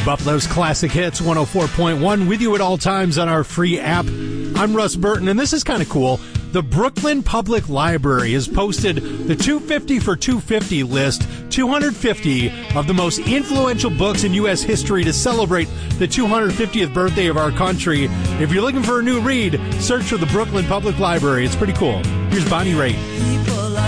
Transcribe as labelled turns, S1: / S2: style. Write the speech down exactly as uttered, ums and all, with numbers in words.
S1: Buffalo's Classic Hits one oh four point one with you at all times on our free app. I'm Russ Burton, and this is kind of cool. The Brooklyn Public Library has posted the two fifty for two fifty list, two hundred fifty of the most influential books in U S history to celebrate the two hundred fiftieth birthday of our country. If you're looking for a new read, search for the Brooklyn Public Library. It's pretty cool. Here's Bonnie Raitt.